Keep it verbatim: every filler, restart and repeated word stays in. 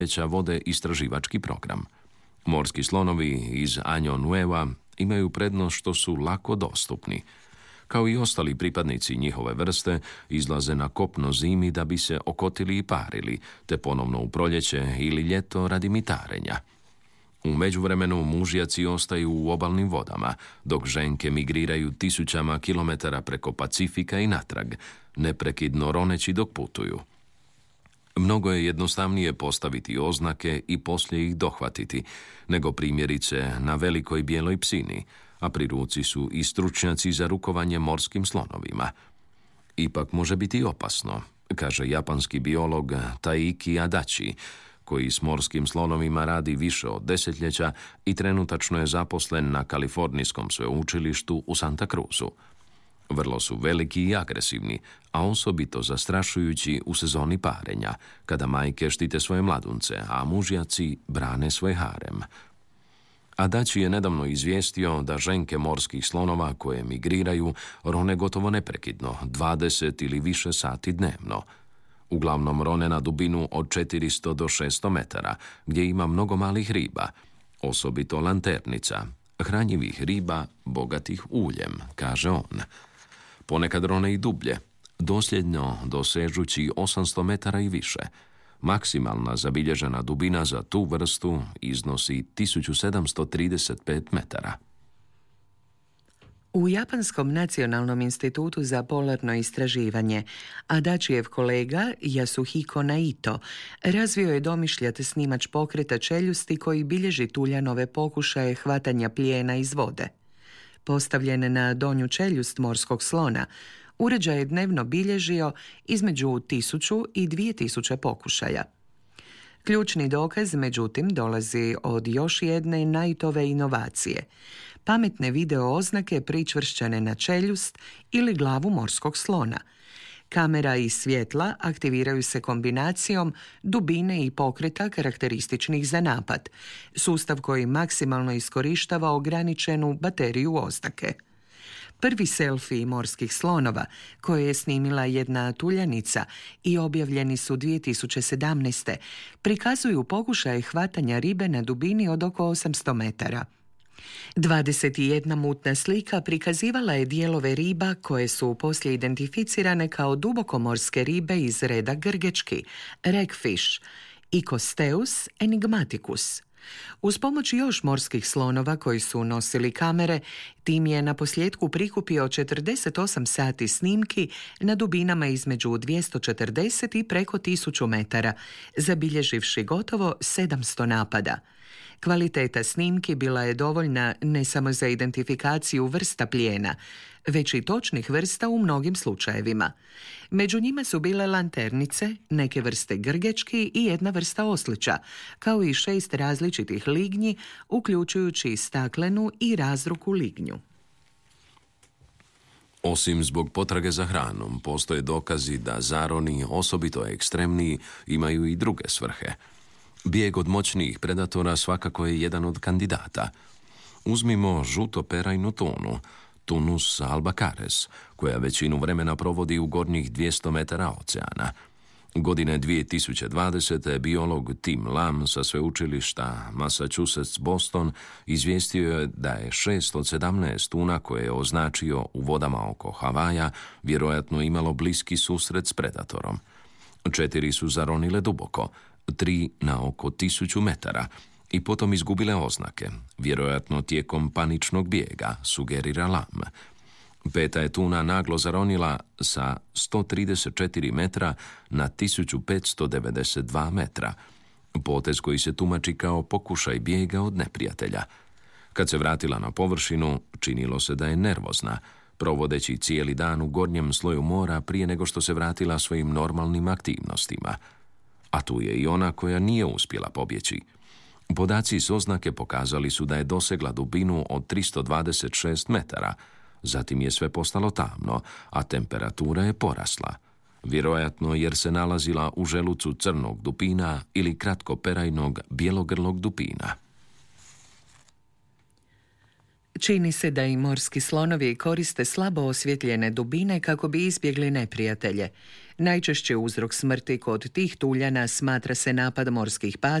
vode istraživački program. Morski slonovi iz Año Nueva imaju prednost što su lako dostupni. Kao i ostali pripadnici njihove vrste, izlaze na kopno zimi da bi se okotili i parili, te ponovno u proljeće ili ljeto radi mitarenja. U međuvremenu mužjaci ostaju u obalnim vodama, dok ženke migriraju tisućama kilometara preko Pacifika i natrag, neprekidno roneći dok putuju. Mnogo je jednostavnije postaviti oznake i poslije ih dohvatiti, nego primjerice na velikoj bijeloj psini, a pri ruci su i stručnjaci za rukovanje morskim slonovima. Ipak može biti opasno, kaže japanski biolog Taiki Adachi, koji s morskim slonovima radi više od desetljeća i trenutačno je zaposlen na Kalifornijskom sveučilištu u Santa Cruzu. Vrlo su veliki i agresivni, a osobito zastrašujući u sezoni parenja, kada majke štite svoje mladunce, a mužjaci brane svoj harem. Adachi je nedavno izvijestio da ženke morskih slonova koje migriraju rone gotovo neprekidno, dvadeset ili više sati dnevno. Uglavnom rone na dubinu od četiristo do šesto metara, gdje ima mnogo malih riba, osobito lanternica, hranjivih riba bogatih uljem, kaže on. Ponekad rone i dublje, dosljedno dosežući osamsto metara i više. Maksimalna zabilježena dubina za tu vrstu iznosi tisuću sedamsto trideset pet metara. U Japanskom nacionalnom institutu za polarno istraživanje Adachijev kolega Yasuhiko Naito razvio je domišljat snimač pokreta čeljusti koji bilježi tuljanove pokušaje hvatanja plijena iz vode. Postavljen na donju čeljust morskog slona, uređaj je dnevno bilježio između tisuću i dvije tisuće pokušaja. Ključni dokaz, međutim, dolazi od još jedne Naitove inovacije – pametne video oznake pričvršćene na čeljust ili glavu morskog slona. Kamera i svjetla aktiviraju se kombinacijom dubine i pokreta karakterističnih za napad, sustav koji maksimalno iskorištava ograničenu bateriju oznake. Prvi selfiji morskih slonova, koje je snimila jedna tuljanica i objavljeni su dvije tisuće sedamnaeste. prikazuju pokušaje hvatanja ribe na dubini od oko osamsto metara. dvadeset jedna mutna slika prikazivala je dijelove riba koje su poslije identificirane kao dubokomorske ribe iz reda grgečki, regfish, Icosteus enigmaticus. Uz pomoć još morskih slonova koji su nosili kamere, tim je na posljedku prikupio četrdeset osam sati snimki na dubinama između dvjesto četrdeset i preko tisuću metara, zabilježivši gotovo sedamsto napada. Kvaliteta snimki bila je dovoljna ne samo za identifikaciju vrsta plijena, već i točnih vrsta u mnogim slučajevima. Među njima su bile lanternice, neke vrste grgečki i jedna vrsta oslića, kao i šest različitih lignji, uključujući staklenu i razruku lignju. Osim zbog potrage za hranom, postoje dokazi da zaroni, osobito ekstremniji, imaju i druge svrhe. Bijeg od moćnijih predatora svakako je jedan od kandidata. Uzmimo žutoperajnu tunu, Tunus albacares, koja većinu vremena provodi u gornjih dvjesto metara oceana. Godine dvije tisuće dvadesete. biolog Tim Lam sa sveučilišta Massachusetts Boston izvijestio je da je šest od sedamnaest tuna koje je označio u vodama oko Havaja vjerojatno imalo bliski susret s predatorom. Četiri su zaronile duboko, tri na oko tisuću metara i potom izgubile oznake, vjerojatno tijekom paničnog bijega, sugerira Lam. Peta je tuna naglo zaronila sa sto trideset četiri metra na tisuću petsto devedeset dva metra, potez koji se tumači kao pokušaj bijega od neprijatelja. Kad se vratila na površinu, činilo se da je nervozna, provodeći cijeli dan u gornjem sloju mora prije nego što se vratila svojim normalnim aktivnostima. A tu je i ona koja nije uspjela pobjeći. Podaci s oznake pokazali su da je dosegla dubinu od tristo dvadeset šest metara, zatim je sve postalo tamno, a temperatura je porasla. Vjerojatno jer se nalazila u želucu crnog dupina ili kratkoperajnog bijelogrlog dupina. Čini se da i morski slonovi koriste slabo osvjetljene dubine kako bi izbjegli neprijatelje. Najčešće uzrok smrti kod tih tuljana smatra se napad morskih pasa